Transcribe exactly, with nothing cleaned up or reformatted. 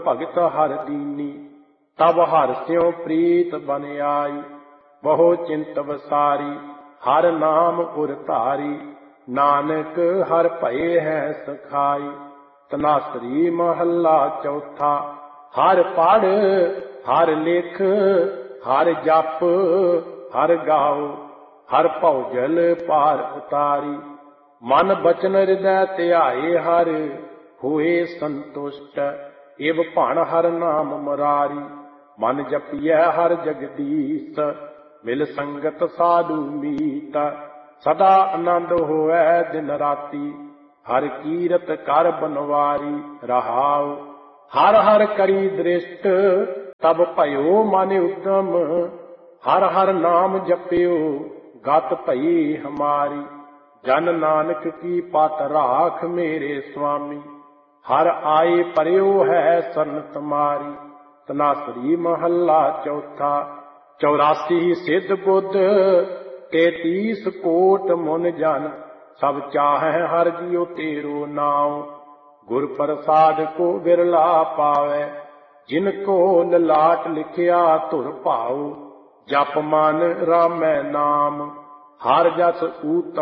भगत हर दीनी। तब हर स्यों प्रीत बन आई, बहु चिंत वसारी। हर नाम उर धारी, नानक हर भये है सखाई। तनासरी महला चौथा। हर पढ़ हर लिख हर जप हर गाओ, हर भौजल पार उतारी। मन बचन हृदय ध्याए हर, होए संतुष्ट इव भण हर नाम मुरारी। मन जपिय हर जगदीश, मिल संगत साधु मीत। सदा आनंद होए दिन राती, हर कीरत कर बनवारी। रहाओ हर हर करी दृष्ट, तब भयो मन उद्दम। हर हर नाम जपियो, गत भई हमारी। जन नानक की पत राख मेरे स्वामी, हर आए परयो है सरन तुम्हारी। तनासरी महला चौथा। चौरासी सिद्ध बुद्ध, तैतीस कोट मुन जन। सब चाहे हर जियो तेरो नाम, गुर प्रसाद को बिरला पावे। जिनको ललाट लिखिया धुर भाव, जप मन रामै नाम। हर जस ऊतम